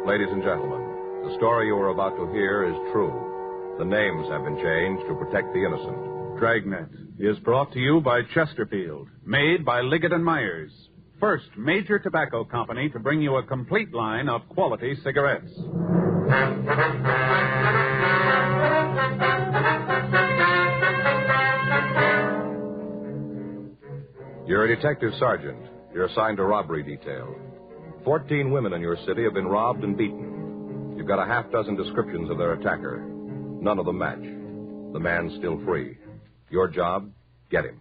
Ladies and gentlemen, the story you are about to hear is true. The names have been changed to protect the innocent. Dragnet is brought to you by Chesterfield, made by Liggett & Myers. First major tobacco company to bring you a complete line of quality cigarettes. You're a detective sergeant. You're assigned to robbery detail. 14 women in your city have been robbed and beaten. You've got a half dozen descriptions of their attacker. None of them match. The man's still free. Your job, get him.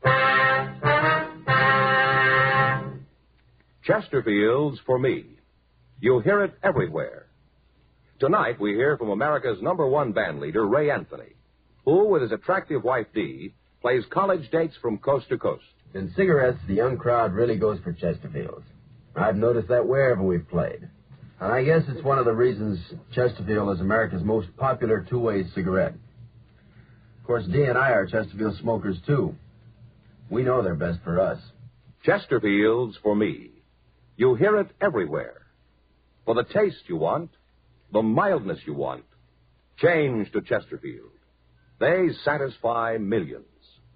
Chesterfield's for me. You'll hear it everywhere. Tonight, we hear from America's #1 band leader, Ray Anthony, who, with his attractive wife, Dee, plays college dates from coast to coast. In cigarettes, the young crowd really goes for Chesterfields. I've noticed that wherever we've played. And I guess it's one of the reasons Chesterfield is America's most popular two-way cigarette. Of course, Dee and I are Chesterfield smokers, too. We know they're best for us. Chesterfield's for me. You'll hear it everywhere. For the taste you want, the mildness you want, change to Chesterfield. They satisfy millions.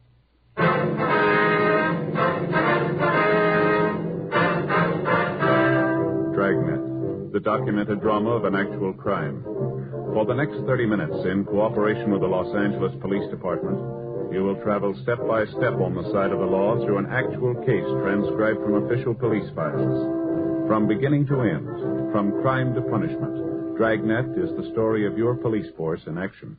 Dragnet, the documented drama of an actual crime. For the next 30 minutes, in cooperation with the Los Angeles Police Department, you will travel step by step on the side of the law through an actual case transcribed from official police files. From beginning to end, from crime to punishment, Dragnet is the story of your police force in action.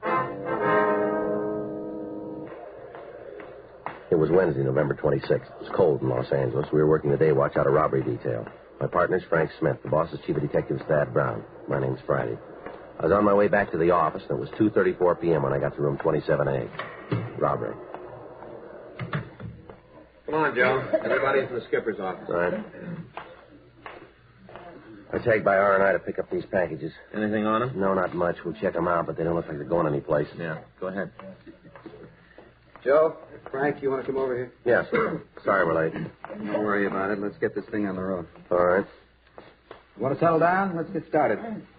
It was Wednesday, November 26th. It was cold in Los Angeles. We were working the day watch out of robbery detail. My partner's Frank Smith. The boss is Chief of Detectives Thad Brown. My name's Friday. I was on my way back to the office, and it was 2:34 p.m. when I got to room 27A. Robbery. Come on, Joe. Everybody into the skipper's office. All right. I tagged by R&I to pick up these packages. Anything on them? No, not much. We'll check them out, but they don't look like they're going anyplace. Yeah, go ahead. Joe, Frank, you want to come over here? Yes. Sorry we're late. Don't worry about it. Let's get this thing on the road. All right. You want to settle down? Let's get started.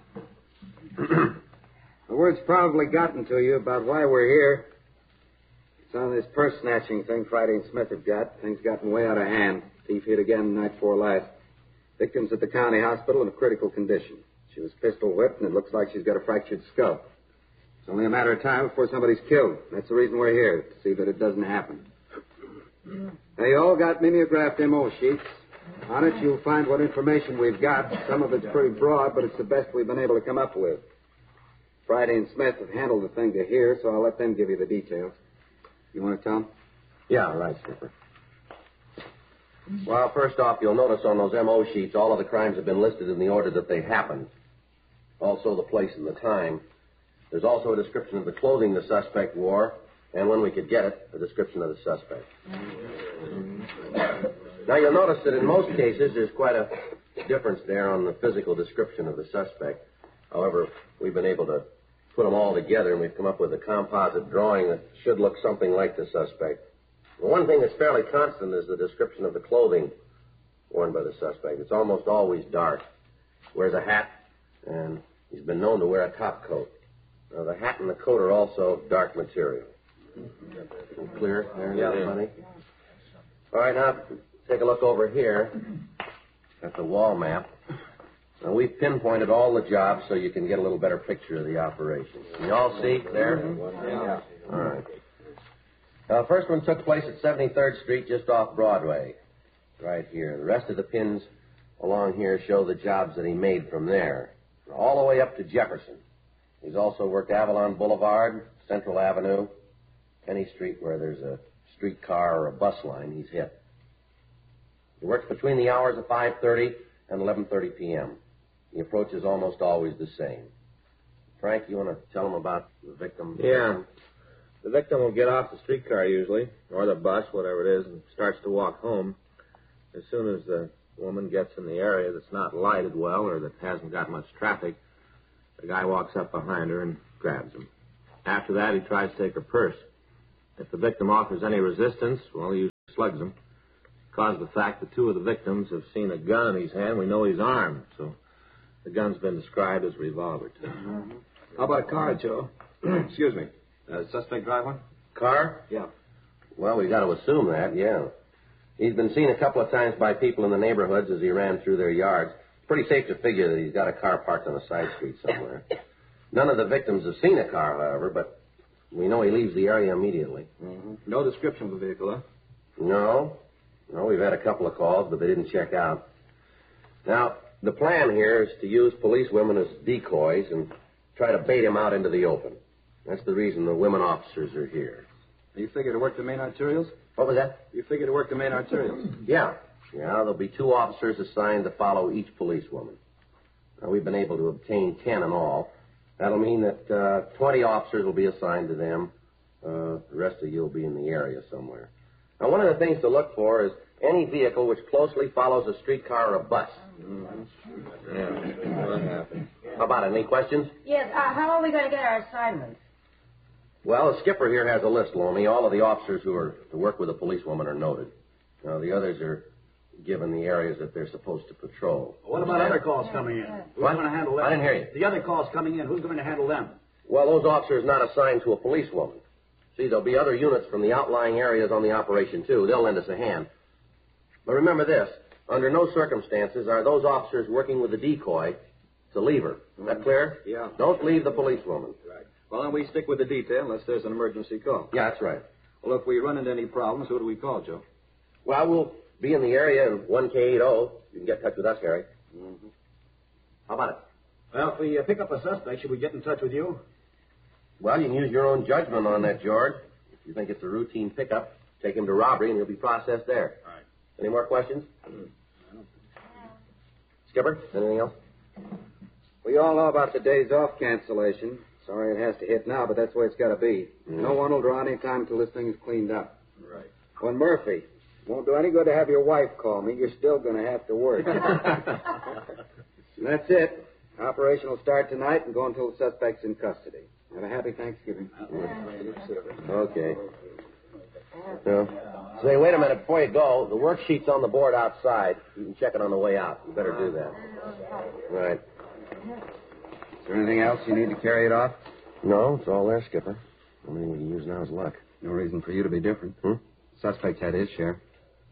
The word's probably gotten to you about why we're here. It's on this purse snatching thing Friday and Smith have got. Things gotten way out of hand. Thief hit again the night before last. Victim's at the county hospital in a critical condition. She was pistol whipped, and it looks like she's got a fractured skull. It's only a matter of time before somebody's killed. That's the reason we're here, to see that it doesn't happen. They all got mimeographed MO sheets. On it, you'll find what information we've got. Some of it's pretty broad, but it's the best we've been able to come up with. Friday and Smith have handled the thing to here, so I'll let them give you the details. You want to tell them? Yeah, all right, Skipper. Well, first off, you'll notice on those MO sheets, all of the crimes have been listed in the order that they happened. Also the place and the time. There's also a description of the clothing the suspect wore, and when we could get it, a description of the suspect. Now, you'll notice that in most cases, there's quite a difference there on the physical description of the suspect. However, we've been able to put them all together, and we've come up with a composite drawing that should look something like the suspect. Well, one thing that's fairly constant is the description of the clothing worn by the suspect. It's almost always dark. Wears a hat, and he's been known to wear a top coat. Now, the hat and the coat are also dark material. Clear there, everybody? All right, now, take a look over here at the wall map. Now, we've pinpointed all the jobs so you can get a little better picture of the operation. Can you all see there? Yeah. All right. Now, the first one took place at 73rd Street, just off Broadway, right here. The rest of the pins along here show the jobs that he made from there, all the way up to Jefferson. He's also worked Avalon Boulevard, Central Avenue, any street where there's a streetcar or a bus line, he's hit. He works between the hours of 5:30 and 11:30 p.m. The approach is almost always the same. Frank, you want to tell him about the victim? Yeah. The victim will get off the streetcar usually, or the bus, whatever it is, and starts to walk home. As soon as the woman gets in the area that's not lighted well or that hasn't got much traffic, the guy walks up behind her and grabs him. After that, he tries to take her purse. If the victim offers any resistance, well, he usually slugs him. Because of the fact that two of the victims have seen a gun in his hand, we know he's armed. So The gun's been described as a revolver, too. Mm-hmm. How about a car, Joe? Excuse me. Suspect drive one? Car? Yeah. Well, we got to assume that, yeah. He's been seen a couple of times by people in the neighborhoods as he ran through their yards. It's pretty safe to figure that he's got a car parked on a side street somewhere. None of the victims have seen a car, however, but we know he leaves the area immediately. Mm-hmm. No description of the vehicle, huh? No, we've had a couple of calls, but they didn't check out. Now, the plan here is to use police women as decoys and try to bait him out into the open. That's the reason the women officers are here. You figure to work the main arterials? What was that? You figure to work the main arterials? Yeah, there'll be 2 officers assigned to follow each policewoman. Now, we've been able to obtain 10 in all. That'll mean that 20 officers will be assigned to them. The rest of you will be in the area somewhere. Now, one of the things to look for is any vehicle which closely follows a streetcar or a bus. Mm-hmm. Yeah, what happened? How about it? Any questions? Yes, how are we going to get our assignments? Well, the skipper here has a list, Lomi. All of the officers who are to work with a policewoman are noted. Now, the others are given the areas that they're supposed to patrol. What about other calls coming in? Who's What? going to handle them? I didn't hear you. The other calls coming in, who's going to handle them? Well, those officers not assigned to a policewoman. See, there'll be other units from the outlying areas on the operation, too. They'll lend us a hand. But remember this. Under no circumstances are those officers working with a decoy to leave her. Is that clear? Yeah. Don't leave the policewoman. Right. Well, then we stick with the detail unless there's an emergency call. Yeah, that's right. Well, if we run into any problems, who do we call, Joe? Well, we'll be in the area in 1K80. You can get in touch with us, Harry. Mm-hmm. How about it? Well, if we pick up a suspect, should we get in touch with you? Well, you can use your own judgment on that, George. If you think it's a routine pickup, take him to robbery and he'll be processed there. All right. Any more questions? Skipper, anything else? We all know about the days off cancellation. Sorry it has to hit now, but that's the way it's got to be. No one will draw any time until this thing is cleaned up. Right. Well, Murphy, won't do any good to have your wife call me. You're still going to have to work. That's it. Operation will start tonight and go until the suspect's in custody. Have a happy Thanksgiving. Okay. No. Say, wait a minute. Before you go, the worksheet's on the board outside. You can check it on the way out. You better do that. Right. Is there anything else you need to carry it off? No, it's all there, Skipper. The only thing we can use now is luck. No reason for you to be different. Suspect had his share.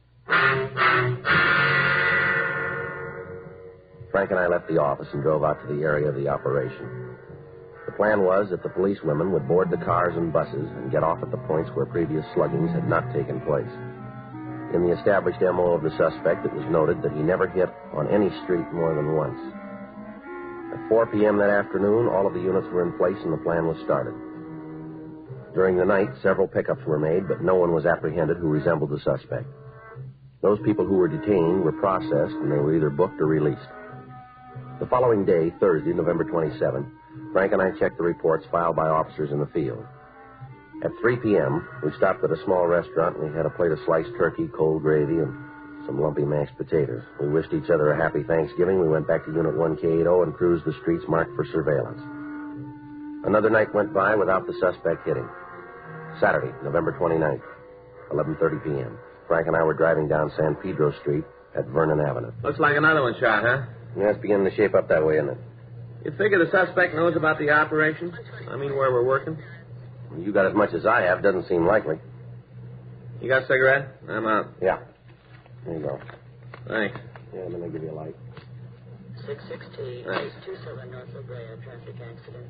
Frank and I left the office and drove out to the area of the operation. The plan was that the policewomen would board the cars and buses and get off at the points where previous sluggings had not taken place. In the established MO of the suspect, it was noted that he never hit on any street more than once. At 4 p.m. that afternoon, all of the units were in place and the plan was started. During the night, several pickups were made, but no one was apprehended who resembled the suspect. Those people who were detained were processed and they were either booked or released. The following day, Thursday, November 27, Frank and I checked the reports filed by officers in the field. At 3 p.m., we stopped at a small restaurant and we had a plate of sliced turkey, cold gravy, and some lumpy mashed potatoes. We wished each other a happy Thanksgiving. We went back to Unit 1K80 and cruised the streets marked for surveillance. Another night went by without the suspect hitting. Saturday, November 29th, 11:30 p.m. Frank and I were driving down San Pedro Street at Vernon Avenue. Looks like another one shot, huh? Yeah, it's beginning to shape up that way, isn't it? You figure the suspect knows about the operation? I mean, where we're working? You got as much as I have. Doesn't seem likely. You got a cigarette? I'm out. Yeah. There you go. Thanks. Yeah, let me give you a light. 616, Thanks. 27 North La Brea, traffic accident.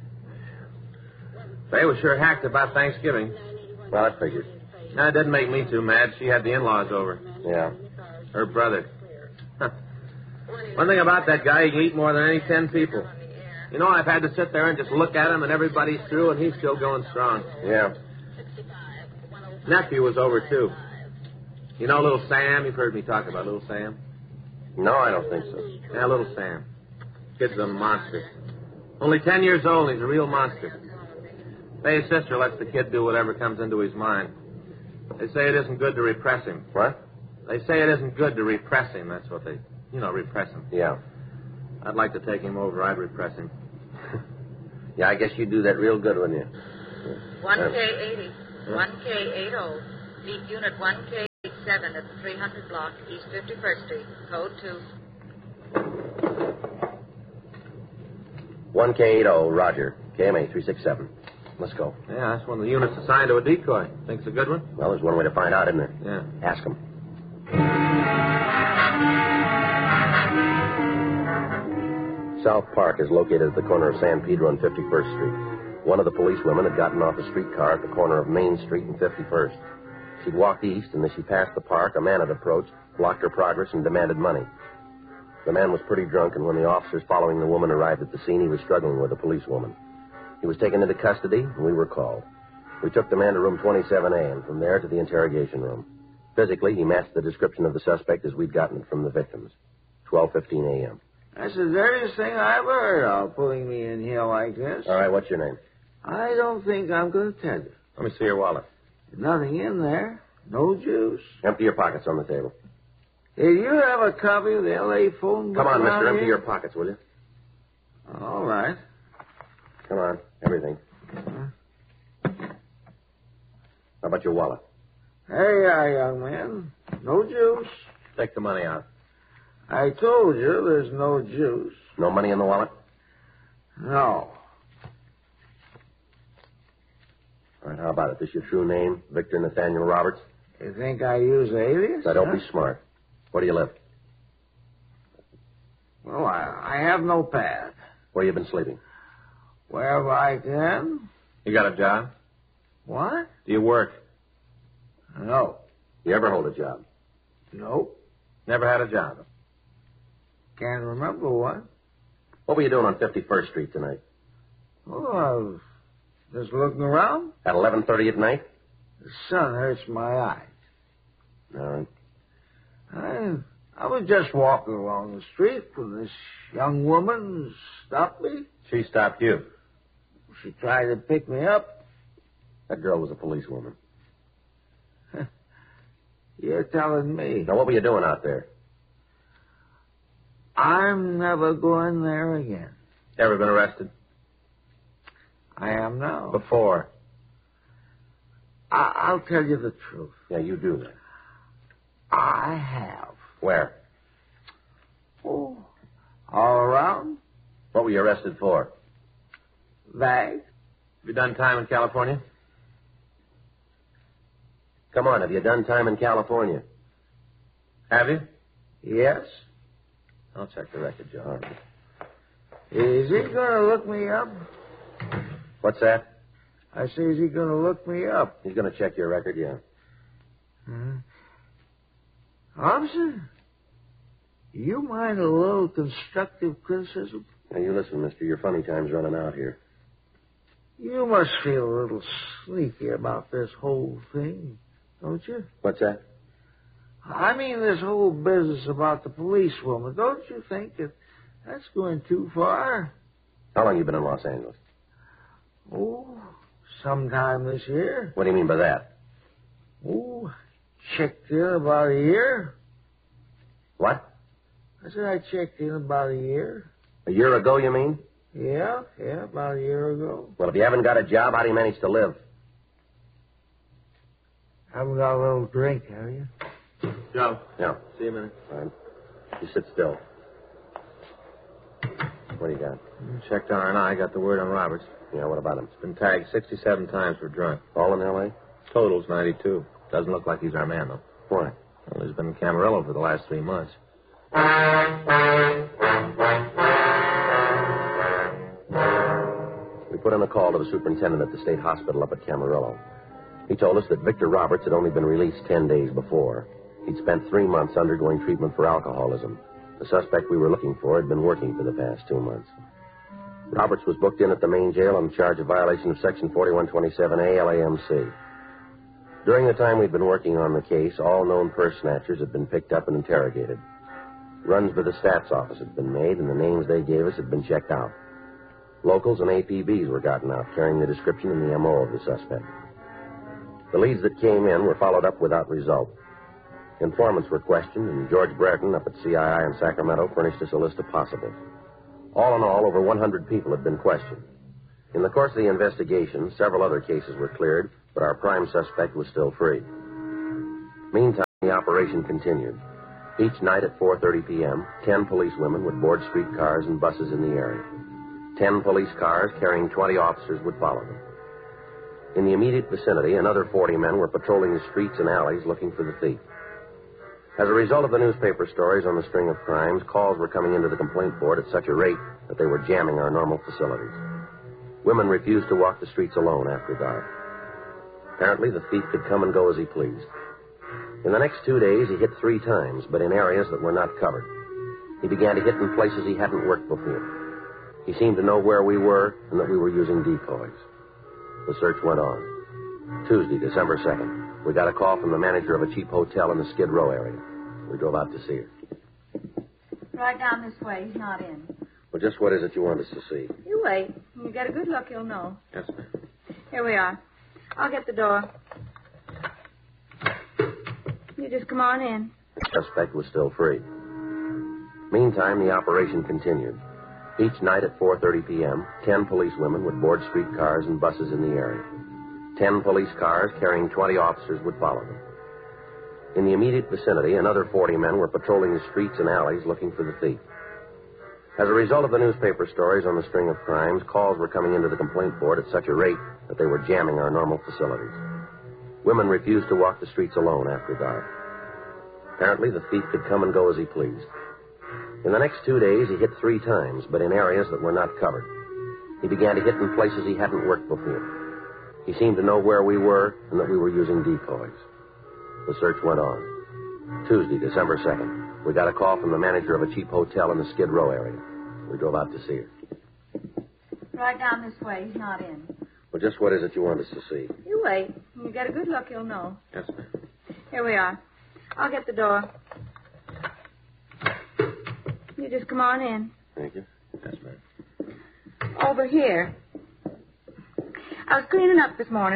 They was sure hacked about Thanksgiving. Well, that figures. No, it didn't make me too mad. She had the in-laws over. Yeah. Her brother. Huh. One thing about that guy, he can eat more than any 10 people. You know, I've had to sit there and just look at him, and everybody's through, and he's still going strong. Yeah. Nephew was over, too. You know little Sam? You've heard me talk about little Sam. No, I don't think so. Yeah, little Sam. Kid's a monster. Only 10 years old, and he's a real monster. His sister lets the kid do whatever comes into his mind. They say it isn't good to repress him. What? They say it isn't good to repress him. That's what they, repress him. Yeah. I'd like to take him over. I'd repress him. Yeah, I guess you'd do that real good, wouldn't you? 1K80, 1K80, meet unit 1K87 at the 300 block, East 51st Street, code 2. 1K80, Roger. KMA 367. Let's go. Yeah, that's one of the units assigned to a decoy. Think it's a good one? Well, there's one way to find out, isn't there? Yeah. Ask him. South Park is located at the corner of San Pedro and 51st Street. One of the policewomen had gotten off a streetcar at the corner of Main Street and 51st. She'd walked east, and as she passed the park, a man had approached, blocked her progress, and demanded money. The man was pretty drunk, and when the officers following the woman arrived at the scene, he was struggling with a policewoman. He was taken into custody, and we were called. We took the man to room 27A, and from there to the interrogation room. Physically, he matched the description of the suspect as we'd gotten it from the victims. 12:15 a.m. That's the dirtiest thing I ever heard of, putting me in here like this. All right, what's your name? I don't think I'm going to tell you. Let me see your wallet. Nothing in there. No juice. Empty your pockets on the table. Did you have a copy of the L.A. phone book? Come on, mister, empty here? your pockets, will you? All right. Come on, everything. How about your wallet? Hey, young man. No juice. Take the money out. I told you there's no juice. No money in the wallet? No. All right, how about it? This your true name, Victor Nathaniel Roberts? You think I use alias? Now, don't be smart. Where do you live? Well, I have no pad. Where you been sleeping? Wherever I can. You got a job? What? Do you work? No. You ever hold a job? Nope. Never had a job? Can't remember one. What were you doing on 51st Street tonight? Oh, I was just looking around. At 11:30 at night? The sun hurts my eyes. All right. I was just walking along the street when this young woman stopped me. She stopped you. She tried to pick me up. That girl was a policewoman. You're telling me. Now, what were you doing out there? I'm never going there again. Ever been arrested? I am now. Before? I'll tell you the truth. Yeah, you do that. I have. Where? Oh, all around. What were you arrested for? Bag. Have you done time in California? Come on, have you done time in California? Have you? Yes. I'll check the record, Joe. All right. Is he going to look me up? What's that? I say, is he going to look me up? He's going to check your record, yeah. Officer, you mind a little constructive criticism? Now, you listen, mister. Your funny time's running out here. You must feel a little sneaky about this whole thing, don't you? What's that? I mean, this whole business about the policewoman. Don't you think that's going too far? How long you been in Los Angeles? Oh, sometime this year. What do you mean by that? Oh, checked in about a year. What? I said I checked in about a year. A year ago, you mean? Yeah, about a year ago. Well, if you haven't got a job, how do you manage to live? Haven't got a little drink, have you? Joe. Yeah. See you a minute. All right. You sit still. What do you got? Checked on her and I got the word on Roberts. Yeah, what about him? Been tagged 67 times for drunk. All in L.A.? Total's 92. Doesn't look like he's our man, though. Why? Well, he's been in Camarillo for the last 3 months. We put in a call to the superintendent at the state hospital up at Camarillo. He told us that Victor Roberts had only been released 10 days before. He'd spent 3 months undergoing treatment for alcoholism. The suspect we were looking for had been working for the past 2 months. Roberts was booked in at the main jail on charge of violation of Section 4127A LAMC. During the time we'd been working on the case, all known purse snatchers had been picked up and interrogated. Runs by the stats office had been made, and the names they gave us had been checked out. Locals and APBs were gotten out, carrying the description and the MO of the suspect. The leads that came in were followed up without result. Informants were questioned, and George Brereton up at CII in Sacramento furnished us a list of possibles. All in all, over 100 people had been questioned. In the course of the investigation, several other cases were cleared, but our prime suspect was still free. Meantime, the operation continued. Each night at 4:30 p.m., 10 policewomen would board streetcars and buses in the area. 10 police cars carrying 20 officers would follow them. In the immediate vicinity, another 40 men were patrolling the streets and alleys looking for the thief. As a result of the newspaper stories on the string of crimes, calls were coming into the complaint board at such a rate that they were jamming our normal facilities. Women refused to walk the streets alone after dark. Apparently, the thief could come and go as he pleased. In the next 2 days, he hit 3 times, but in areas that were not covered. He began to hit in places he hadn't worked before. He seemed to know where we were and that we were using decoys. The search went on. Tuesday, December 2nd, we got a call from the manager of a cheap hotel in the Skid Row area. We drove out to see her. Right down this way. He's not in. Well, just what is it you want us to see? You wait. When you get a good look, you'll know. Yes, ma'am. Here we are. I'll get the door. You just come on in. The suspect was still free. Meantime, the operation continued. Each night at 4:30 p.m., 10 policewomen would board streetcars and buses in the area. 10 police cars carrying 20 officers would follow them. In the immediate vicinity, another 40 men were patrolling the streets and alleys looking for the thief. As a result of the newspaper stories on the string of crimes, calls were coming into the complaint board at such a rate that they were jamming our normal facilities. Women refused to walk the streets alone after dark. Apparently, the thief could come and go as he pleased. In the next 2 days, he hit 3 times, but in areas that were not covered. He began to hit in places he hadn't worked before. He seemed to know where we were and that we were using decoys. The search went on. Tuesday, December 2nd, we got a call from the manager of a cheap hotel in the Skid Row area. We drove out to see her. Right down this way. He's not in. Well, just what is it you want us to see? You wait. When you get a good look, you'll know. Yes, ma'am. Here we are. I'll get the door. You just come on in. Thank you. Yes, ma'am. Over here. I was cleaning up this morning.